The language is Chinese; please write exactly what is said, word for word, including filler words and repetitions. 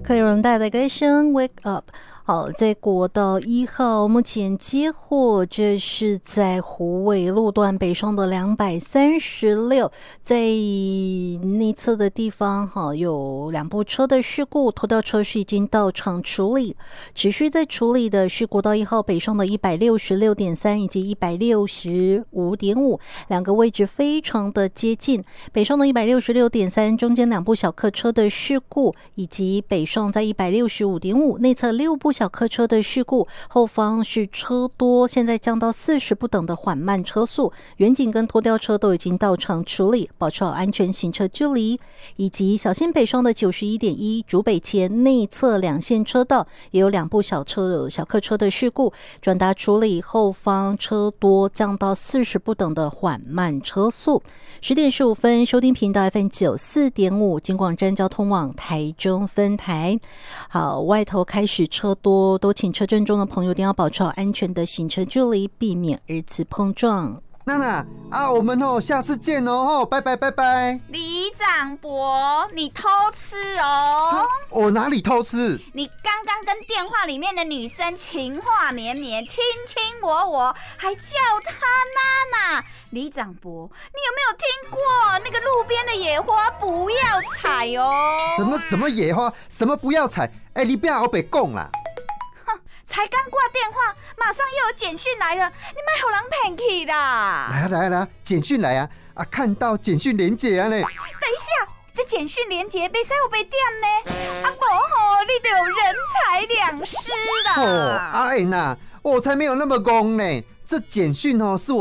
可以有人带来的歌声 Wake Up。好，在国道一号目前接获，这是在虎尾路段北上的两百三十六，在内侧的地方哈，有两部车的事故，拖吊车是已经到场处理，持续在处理的是国道一号北上的一百六十六点三以及一百六十五点五，两个位置非常的接近。北上的一百六十六点三中间两部小客车的事故，以及北上在一百六十五点五内侧六部小客车的事故，后方是车多，现在降到四十不等的缓慢车速，远景跟拖吊车都已经到场处理，保持好安全行车距离，以及小心北上的九十一点一竹北前内侧两线车道也有两部小车小客车的事故，转达处理，后方车多，降到四十不等的缓慢车速。十点十五分，收听频道 F M 九十四点五，金广站交通网台中分台。好，外头开始车多，都请车阵中的朋友一定要保持好安全的行车距离，避免二次碰撞。 娜娜啊，我们哦，下次见哦，拜拜拜拜。 李长博，你偷吃哦！ 我哪里偷吃？ 你刚刚跟电话里面的女生情话绵绵，卿卿我我，还叫她娜娜。李长博，你有没有听过那个路边的野花不要采哦？ 什么什么野花？什么不要采？哎、欸，你不要后北讲啦！ 才刚挂电话，马上又有简讯来了，你别给人骗去啦！ 来啊来啊来啊，简讯来啊！啊，看到简讯连结啊呢！等一下，这简讯连结别使有被点呢？啊不吼，你就有人财两失啦！ 哦，阿恩呐，我才没有那么戆呢！这简讯哦，是我